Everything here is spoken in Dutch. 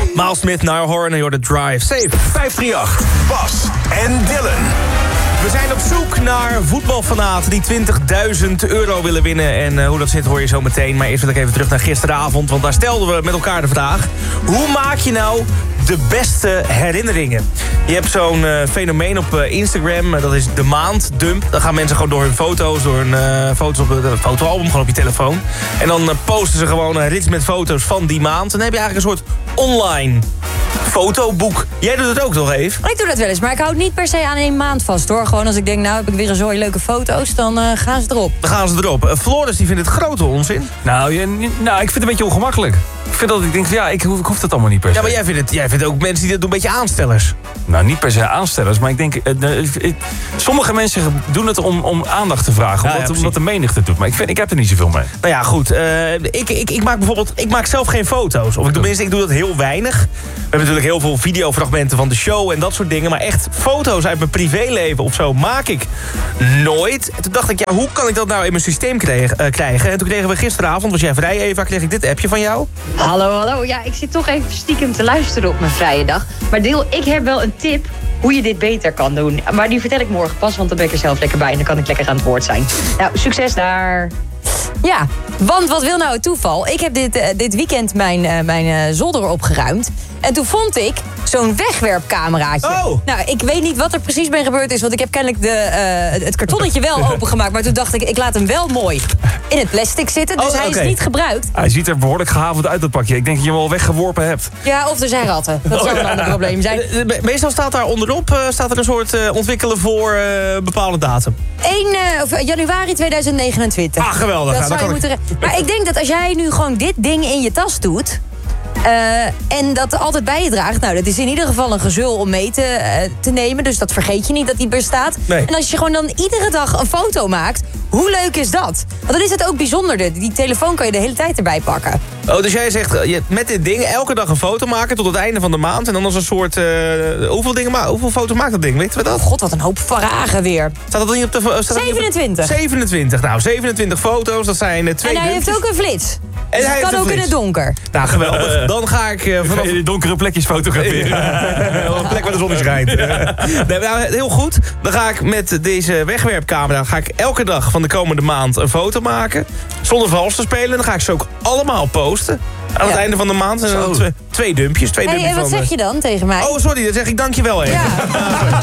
Miles Smith, Niall Horan en You're the Drive. Safe. 538, Bas en Dylan. We zijn op zoek naar voetbalfanaten die €20.000 willen winnen. En hoe dat zit hoor je zo meteen. Maar eerst wil ik even terug naar gisteravond. Want daar stelden we met elkaar de vraag. Hoe maak je nou de beste herinneringen? Je hebt zo'n fenomeen op Instagram. Dat is de maanddump. Dan gaan mensen gewoon door hun foto's. Door hun foto's op het fotoalbum. Gewoon op je telefoon. En dan posten ze gewoon een rits met foto's van die maand. En dan heb je eigenlijk een soort online fotoboek. Jij doet het ook toch, Eve? Ik doe dat wel eens, maar ik hou het niet per se aan 1 maand vast, hoor. Gewoon als ik denk, nou heb ik weer een zooi leuke foto's, dan gaan ze erop. Dan gaan ze erop. Floris die vindt het grote onzin. Nou, ik vind het een beetje ongemakkelijk. Ik vind dat ik denk, ik hoef dat allemaal niet per se. Ja, maar jij vindt ook mensen die dat doen een beetje aanstellers. Nou, niet per se aanstellers, maar ik denk... sommige mensen doen het om aandacht te vragen. Omdat de menigte doet. Maar ik heb er niet zoveel mee. Nou ja, goed. Ik maak bijvoorbeeld... Ik maak zelf geen foto's. Of ik doe dat heel weinig. We hebben natuurlijk heel veel videofragmenten van de show en dat soort dingen. Maar echt foto's uit mijn privéleven of zo maak ik nooit. En toen dacht ik, ja, hoe kan ik dat nou in mijn systeem krijgen? En toen kregen we gisteravond, was jij vrij, Eva, kreeg ik dit appje van jou. Hallo. Ja, ik zit toch even stiekem te luisteren op mijn vrije dag. Maar Deel, ik heb wel een tip hoe je dit beter kan doen. Maar die vertel ik morgen pas, want dan ben ik er zelf lekker bij en dan kan ik lekker aan het woord zijn. Nou, succes daar. Ja, want wat wil nou het toeval? Ik heb dit weekend mijn zolder opgeruimd. En toen vond ik zo'n wegwerpcameraatje. Oh. Nou, ik weet niet wat er precies mee gebeurd is, want ik heb kennelijk het kartonnetje wel opengemaakt. Maar toen dacht ik laat hem wel mooi in het plastic zitten. Dus hij is niet gebruikt. Hij ziet er behoorlijk gehavend uit, dat pakje. Ik denk dat je hem al weggeworpen hebt. Ja, of er zijn ratten. Dat zou een ander probleem zijn. Meestal staat daar onderop staat er een soort ontwikkelen voor bepaalde datum. 1 januari 2029. Ah, geweldig. Dat zou je moeten maar ik denk dat als jij nu gewoon dit ding in je tas doet... en dat altijd bij je draagt. Nou, dat is in ieder geval een gezul om mee te nemen. Dus dat vergeet je niet dat die bestaat. Nee. En als je gewoon dan iedere dag een foto maakt... hoe leuk is dat? Want dan is het ook bijzonder. Die telefoon kan je de hele tijd erbij pakken. Oh, dus jij zegt met dit ding elke dag een foto maken tot het einde van de maand. En dan als een soort... hoeveel foto's maakt dat ding? Weten we dat? Oh god, wat een hoop vragen weer. Staat dat niet op de... 27. 27. Nou, 27 foto's. Dat zijn 2 En hij heeft ook een flits. En Dus hij het kan heeft ook een in het flits. donker. Nou, geweldig. Dan ga ik vanaf... In donkere plekjes fotograferen. Een plek waar de zon niet schijnt. Nee, nou, heel goed. Dan ga ik met deze wegwerpcamera elke dag van de komende maand een foto maken. Zonder vals te spelen. Dan ga ik ze ook allemaal posten. Aan het einde van de maand. En dan 2 dumpjes. En wat zeg je dan tegen mij? Oh, sorry. Dan zeg ik dankjewel even. Ja.